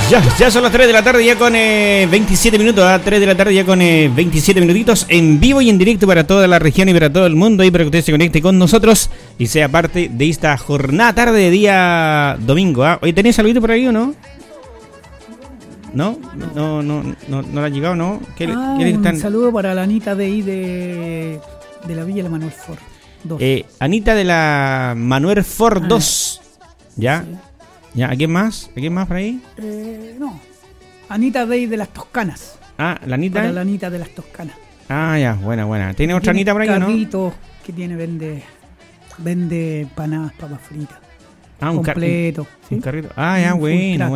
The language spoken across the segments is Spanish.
Ya son las 3 de la tarde ya con 27 minutos, 3 de la tarde ya con 27 minutitos en vivo y en directo para toda la región y para todo el mundo y para que usted se conecte con nosotros y sea parte de esta jornada tarde de día domingo. Oye, ¿tenés saludito por ahí o no? ¿No? No le ha llegado, ¿no? Un saludo para la Anita de ahí de la Villa de Manuel Ford 2. Anita de la Manuel Ford 2. ¿Ya? Sí. ¿Ya? ¿A quién más? ¿A quién más por ahí? No. Anita de las Toscanas. Ah, la Anita. Para la Anita de las Toscanas. Ah, ya, buena. ¿Tiene otra Anita por ahí o no? Un carrito que vende empanadas, papas fritas. Completo. Un carrito. Ah, ya, buena.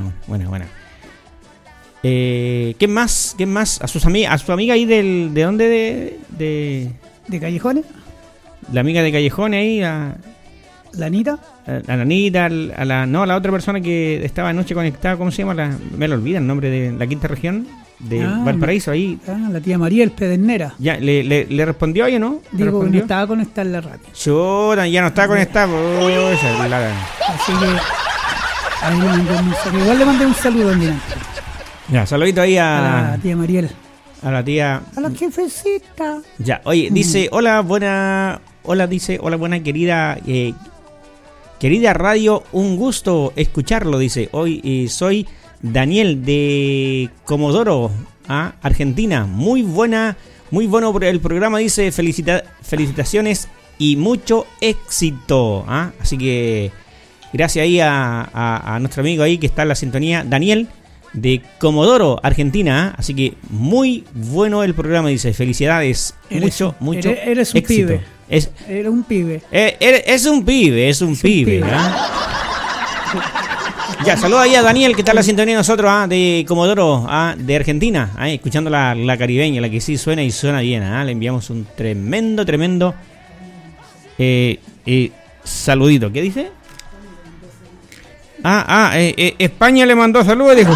¿Quién más? ¿A su amiga ahí de dónde? ¿De Callejones? La amiga de Callejones ahí, ¿La Anita? A la Anita, a la otra persona que estaba anoche conectada, ¿cómo se llama? Me lo olvida el nombre de la quinta región de Valparaíso ahí. La tía Mariel Pedernera. Ya, ¿le respondió ahí o no? Digo que no estaba conectada en la radio. Chuta, ya no está conectada. Así que ahí le mandé un mensaje. Igual le mandé un saludo en directo. Ya, saludito ahí a la tía Mariel. A la tía. A la jefecita. Ya, oye, dice, hola buena querida radio, un gusto escucharlo, dice. Hoy soy Daniel de Comodoro, Argentina. Muy bueno por el programa, dice. Felicitaciones y mucho éxito. Así que gracias ahí a nuestro amigo ahí que está en la sintonía, Daniel de Comodoro, Argentina. Así que muy bueno el programa, dice. Felicidades. Mucho eres un éxito. Pibe. Era un pibe. Es un pibe. Ya, saluda ahí a Daniel que está en la sintonía de nosotros, de Comodoro, de Argentina, escuchando la caribeña, la que sí suena y suena bien. Le enviamos un tremendo saludito. ¿Qué dice? España le mandó saludos, dijo.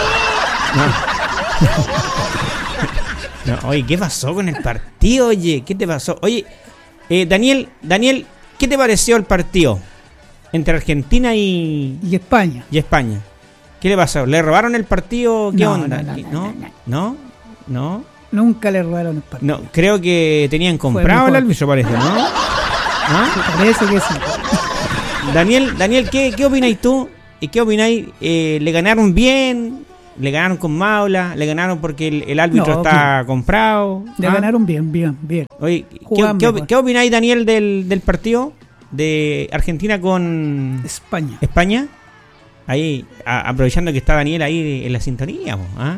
No, oye, ¿qué pasó con el partido? Oye, ¿qué te pasó? Oye, Daniel, ¿qué te pareció el partido entre Argentina y España? ¿Qué le pasó? ¿Le robaron el partido? ¿Qué onda? ¿No? Nunca le robaron el partido. No, creo que tenían comprado el árbitro, parece, ¿no? Parece que sí. Daniel, ¿qué opináis tú? ¿Y qué opináis? ¿Le ganaron bien? ¿Le ganaron con maula? ¿Le ganaron porque el árbitro está comprado? Le ganaron bien. Oye, ¿qué opináis, Daniel, del partido de Argentina con España? Ahí, aprovechando que está Daniel ahí en la sintonía.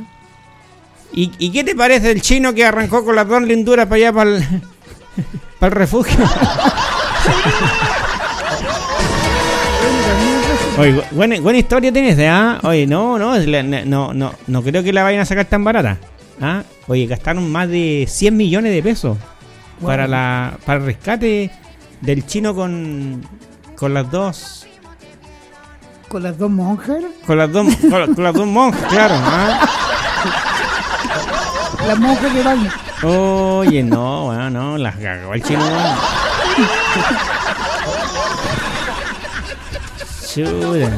¿Y qué te parece el chino que arrancó con las dos linduras para allá, para el refugio? Oye, buena historia tienes, Oye, no creo que la vayan a sacar tan barata. Oye, gastaron más de 100 millones de pesos para el rescate del chino con las dos. ¿Con las dos monjas? Con las dos monjas, claro. Las monjas que van. Oye, no, las cagó el chino. Chuda.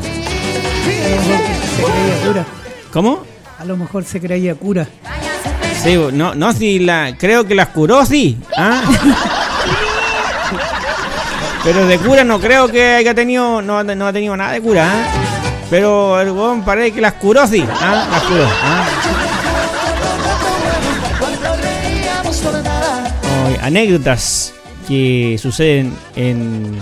¿Cómo? A lo mejor se creía cura. Sí, creo que las curó, sí. Pero de cura no creo que haya tenido, no ha tenido nada de cura, Pero el huevón parece que las curó, sí. Las curó. Anécdotas que suceden en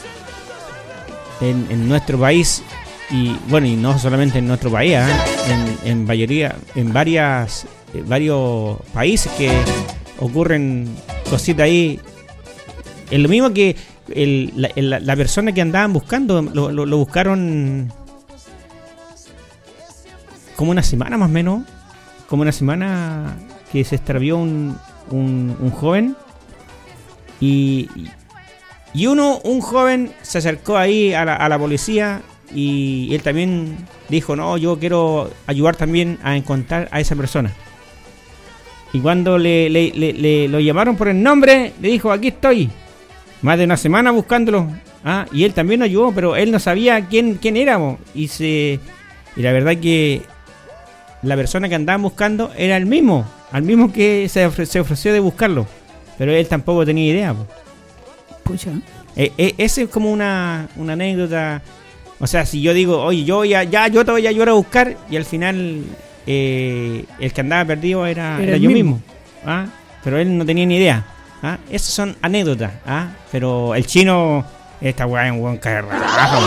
nuestro país y bueno, y no solamente en nuestro país, en varios países que ocurren cositas ahí. Es lo mismo que la persona que andaban buscando lo buscaron como una semana más o menos, que se extravió un joven y un joven se acercó ahí a la policía y él también dijo, no, yo quiero ayudar también a encontrar a esa persona. Y cuando lo llamaron por el nombre, le dijo, aquí estoy. Más de una semana buscándolo. Y él también ayudó, pero él no sabía quién éramos. Y se Y la verdad que la persona que andaban buscando era el mismo, al mismo que se ofreció de buscarlo. Pero él tampoco tenía idea. Pucha. Ese es como una anécdota. O sea, si yo digo, oye, yo te voy a ayudar a buscar, y al final el que andaba perdido era yo mismo. ¿Ah? Pero él no tenía ni idea. ¿Ah? Esas son anécdotas. ¿Ah? Pero el chino, esta weá es un buen carrajo.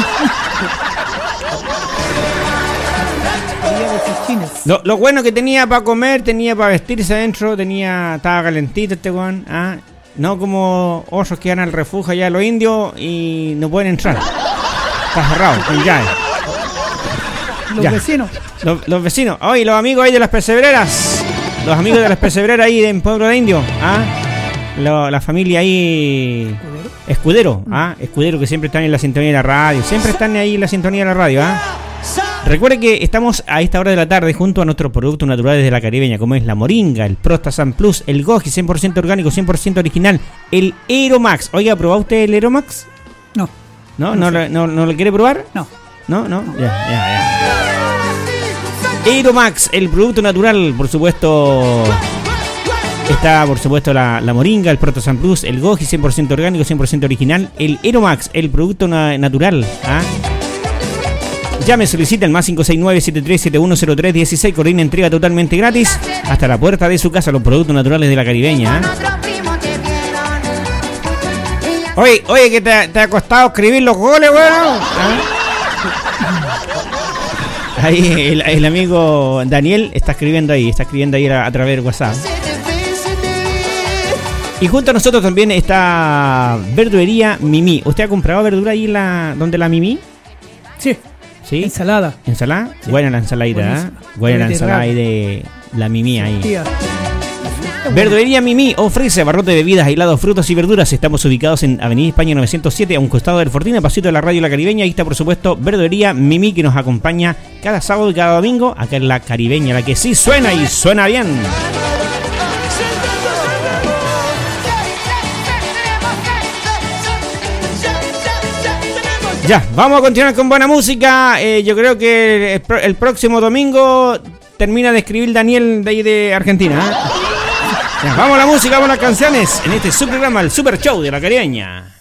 Lo bueno que tenía para comer, tenía para vestirse adentro, estaba calentito este weón. ¿Ah? No como otros que van al refugio allá de los indios y no pueden entrar. Está cerrado, con llave. Los vecinos. Los vecinos. Oye, los amigos ahí de las pesebreras. Los amigos de las pesebreras ahí en Pueblo de Indio. ¿Ah? La familia ahí. Escudero. ¿Ah? Escudero, que siempre están en la sintonía de la radio. Siempre están ahí en la sintonía de la radio. ¿Ah? Recuerde que estamos a esta hora de la tarde junto a nuestros productos naturales de la Caribeña, como es la moringa, el Prostasan Plus, el Goji 100% orgánico, 100% original, el Aeromax. Oiga, ¿probó usted el Aeromax? No. ¿No lo quiere probar? No. ¿No? Ya. Aeromax, el producto natural, por supuesto. Está, por supuesto, la moringa, el Prostasan Plus, el Goji 100% orgánico, 100% original, el Aeromax, el producto natural. ¿Ah? Llame, solicita el más 569-73710316. Coordina entrega totalmente gratis hasta la puerta de su casa. Los productos naturales de la Caribeña. Oye, que te ha costado escribir los goles, weón. ¿Ah? Ahí el amigo Daniel está escribiendo ahí a través de WhatsApp. Y junto a nosotros también está Verdulería Mimi. ¿Usted ha comprado verdura ahí donde la Mimi? Sí. ¿Sí? ¿Ensalada? ¿Ensalada? Sí. Buena la ensaladita, ¿eh? Buena la ensalada ahí de la Mimi ahí. Tía. Verdulería Mimi ofrece abarrote de bebidas, helados, frutas y verduras. Estamos ubicados en Avenida España 907, a un costado del Fortín, pasito de la radio La Caribeña. Ahí está, por supuesto, Verdulería Mimi, que nos acompaña cada sábado y cada domingo acá en La Caribeña, la que sí suena y suena bien. Ya, vamos a continuar con buena música. Yo creo que el próximo domingo termina de escribir Daniel de ahí de Argentina. Ya, vamos a la música, vamos a las canciones en este subprograma, el Super Show de La Caribeña.